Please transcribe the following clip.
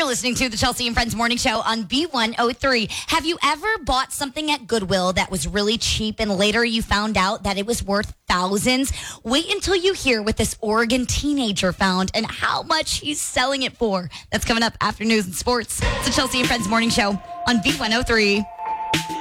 listening to the Chelsea and Friends Morning Show on B103. Have you ever bought something at Goodwill that was really cheap and later you found out that it was worth thousands? Wait until you hear what this Oregon teenager found and how much he's selling it for. That's coming up after news and sports. It's the Chelsea and Friends Morning Show on B103.